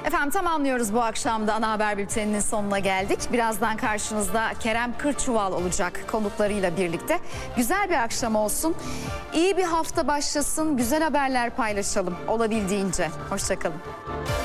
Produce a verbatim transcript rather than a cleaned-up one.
Efendim tamamlıyoruz bu akşamda ana haber bülteninin sonuna geldik. Birazdan karşınızda Kerem Kırçuval olacak konuklarıyla birlikte. Güzel bir akşam olsun. İyi bir hafta başlasın. Güzel haberler paylaşalım olabildiğince. Hoşça kalın.